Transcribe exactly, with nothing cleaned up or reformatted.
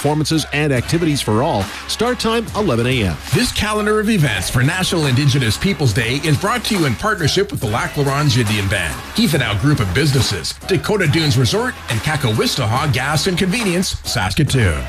performances and activities for all. Start time eleven a.m. This calendar of events for National Indigenous Peoples Day is brought to you in partnership with the Lac La Ronge Indian Band, Heathenau Group of Businesses, Dakota Dunes Resort, and Kakowistahawk Gas and Convenience, Saskatoon.